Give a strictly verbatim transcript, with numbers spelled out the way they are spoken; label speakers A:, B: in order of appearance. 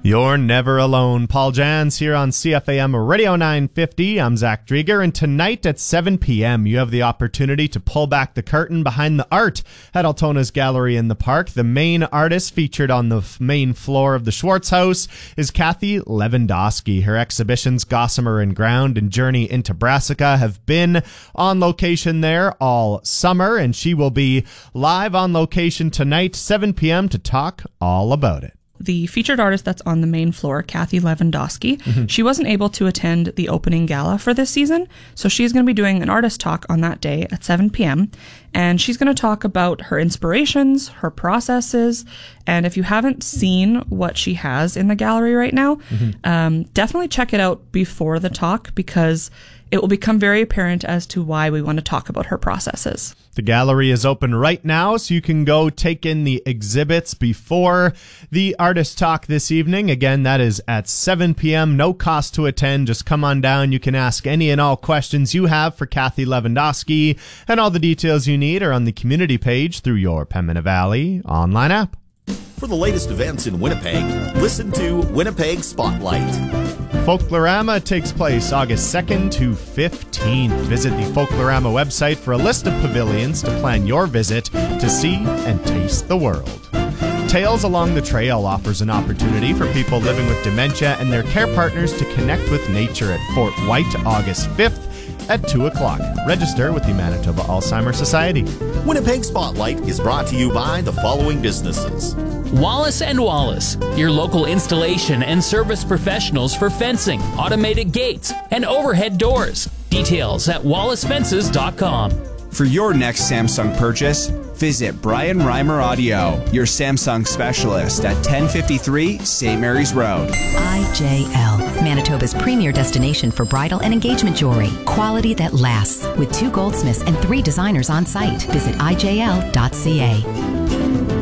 A: You're never alone. Paul Jans here on C F A M Radio nine fifty. I'm Zach Drieger, and tonight at seven p.m. you have the opportunity to pull back the curtain behind the art at Altona's Gallery in the Park. The main artist featured on the f- main floor of the Schwartz House is Kathy Lewandowski. Her exhibitions Gossamer and Ground and Journey into Brassica have been on location there all summer, and she will be live on location tonight, seven p.m. to talk all about it.
B: The featured artist that's on the main floor, Kathy Lewandowski, mm-hmm. she wasn't able to attend the opening gala for this season, so she's going to be doing an artist talk on that day at seven p.m., and she's going to talk about her inspirations, her processes, and if you haven't seen what she has in the gallery right now, mm-hmm. um, definitely check it out before the talk, because it will become very apparent as to why we want to talk about her processes.
A: The gallery is open right now, so you can go take in the exhibits before the artist talk this evening. Again, that is at seven p.m. No cost to attend. Just come on down. You can ask any and all questions you have for Kathy Lewandowski, and all the details you need are on the community page through your Pembina Valley online app.
C: For the latest events in Winnipeg, listen to Winnipeg Spotlight.
A: Folklorama takes place August second to fifteenth. Visit the Folklorama website for a list of pavilions to plan your visit to see and taste the world. Tales Along the Trail offers an opportunity for people living with dementia and their care partners to connect with nature at Fort White August fifth at two o'clock. Register with the Manitoba Alzheimer's Society.
C: Winnipeg Spotlight is brought to you by the following businesses.
D: Wallace and Wallace, your local installation and service professionals for fencing, automated gates, and overhead doors. Details at wallace fences dot com.
E: For your next Samsung purchase, visit Brian Reimer Audio, your Samsung specialist at ten fifty-three Saint Mary's Road.
F: I J L, Manitoba's premier destination for bridal and engagement jewelry. Quality that lasts, with two goldsmiths and three designers on site. Visit I J L dot C A.